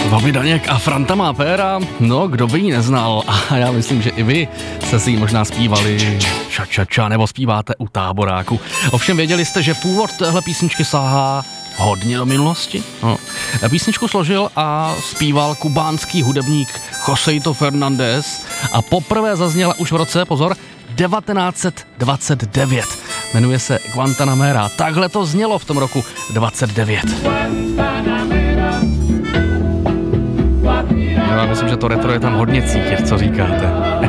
Bobby Daněk a Franta má péra, no kdo by ji neznal, a já myslím, že i vy jste si ji možná zpívali ča nebo zpíváte u Táboráku. Ovšem věděli jste, že původ téhle písničky sahá hodně do minulosti? No. Písničku složil a zpíval kubánský hudebník Joseito Fernández a poprvé zazněla už v roce, pozor, 1929. Jmenuje se Guantanamera. Takhle to znělo v tom roku 29. Já myslím, že to retro je tam hodně cítit, co říkáte.